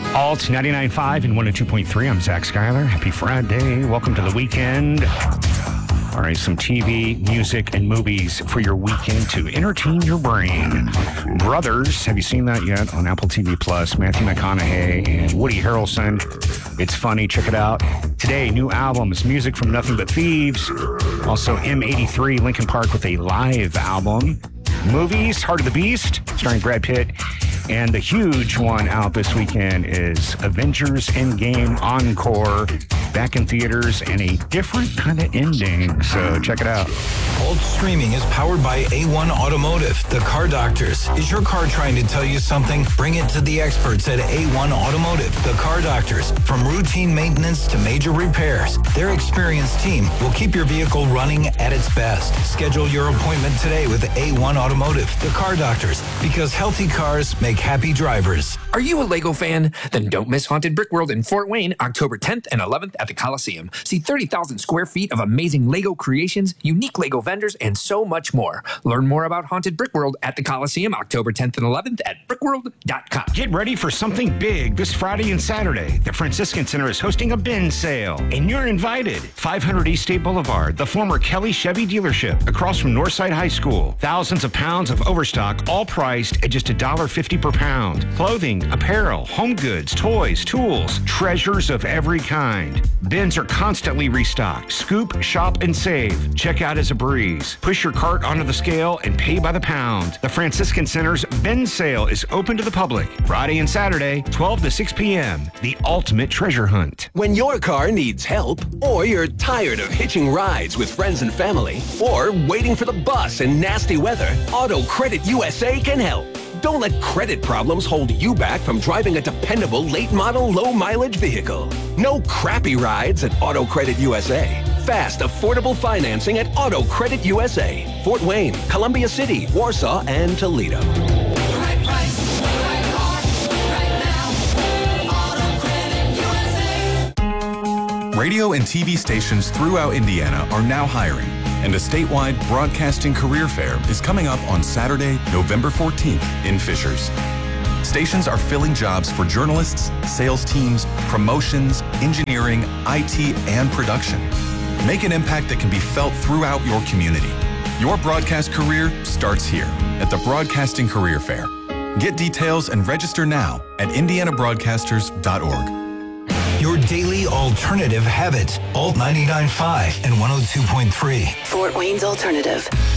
Alt 99.5 and 102.3. I'm Zach Schuyler. Happy Friday. Welcome to the weekend. All right, some TV, music, and movies for your weekend to entertain your brain. Brothers, have you seen that yet on Apple TV Plus? Matthew McConaughey and Woody Harrelson. It's funny. Check it out. Today, new albums, music from Nothing But Thieves. Also, M83, Linkin Park with a live album. Movies, Heart of the Beast, starring Brad Pitt. And the huge one out this weekend is Avengers Endgame Encore, back in theaters, and a different kind of ending. So check it out. Alt Streaming is powered by A1 Automotive, the car doctors. Is your car trying to tell you something? Bring it to the experts at A1 Automotive, the car doctors. From routine maintenance to major repairs, their experienced team will keep your vehicle running at its best. Schedule your appointment today with A1 Automotive, the car doctors, because healthy cars make happy drivers. Are you a Lego fan? Then don't miss Haunted Brick World in Fort Wayne, October 10th and 11th at the Coliseum. See 30,000 square feet of amazing Lego creations, unique Lego vendors, and so much more. Learn more about Haunted Brick World at the Coliseum, October 10th and 11th at brickworld.com. Get ready for something big this Friday and Saturday. The Franciscan Center is hosting a bin sale, and you're invited. 500 East State Boulevard, the former Kelly Chevy dealership, across from Northside High School. Thousands of pounds of overstock, all priced at just $1.50 per pound. Clothing, apparel, home goods, toys, tools, treasures of every kind. Bins are constantly restocked. Scoop, shop, and save. Check out as a breeze. Push your cart onto the scale and pay by the pound. The Franciscan Center's bin sale is open to the public Friday and Saturday, 12 to 6 p.m. The ultimate treasure hunt. When your car needs help, or you're tired of hitching rides with friends and family, or waiting for the bus in nasty weather, Auto Credit USA can help. Don't let credit problems hold you back from driving a dependable late-model, low-mileage vehicle. No crappy rides at Auto Credit USA. Fast, affordable financing at Auto Credit USA. Fort Wayne, Columbia City, Warsaw, and Toledo. Right price, right car, right now. Auto Credit USA. Radio and TV stations throughout Indiana are now hiring, and a statewide broadcasting career fair is coming up on Saturday, November 14th in Fishers. Stations are filling jobs for journalists, sales teams, promotions, engineering, IT, and production. Make an impact that can be felt throughout your community. Your broadcast career starts here at the Broadcasting Career Fair. Get details and register now at indianabroadcasters.org. Your daily alternative habit. Alt 99.5 and 102.3. Fort Wayne's Alternative.